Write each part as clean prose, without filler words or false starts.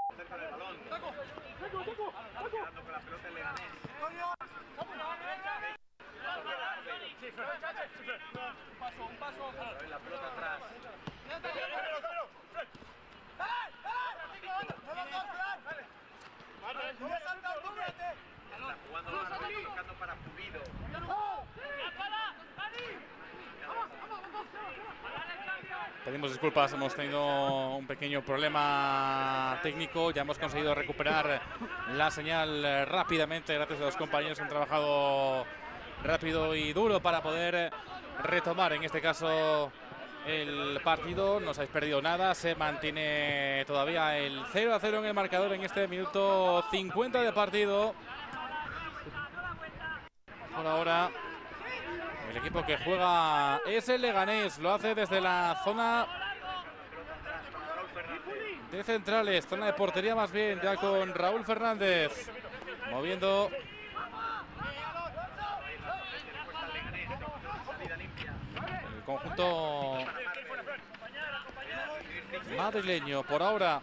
Cerca del balón. Quedando con la pelota el Leganés. La pelota atrás. Está jugando Marvel, tocando para Pulido. Pedimos disculpas, hemos tenido un pequeño problema técnico. Ya hemos conseguido recuperar la señal rápidamente gracias a los compañeros que han trabajado rápido y duro para poder retomar, en este caso, el partido. No os habéis perdido nada, se mantiene todavía el 0-0 en el marcador en este minuto 50 de partido. Por ahora el equipo que juega es el Leganés, lo hace desde la zona de centrales, zona de portería más bien, ya con Raúl Fernández moviendo el conjunto madrileño. Por ahora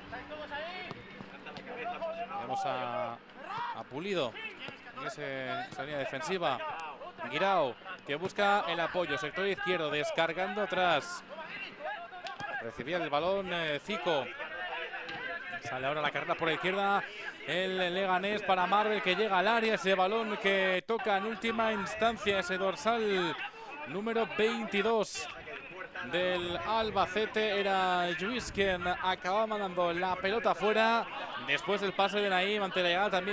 vamos a Pulido en esa línea defensiva. Guirao, que busca el apoyo, sector izquierdo, descargando atrás. Recibía el balón Zico. Sale ahora la carrera por la izquierda el Leganés para Marvel, que llega al área. Ese balón que toca en última instancia ese dorsal número 22 del Albacete. Era Lluís quien acababa mandando la pelota fuera. Después del pase de Naim ante la llegada también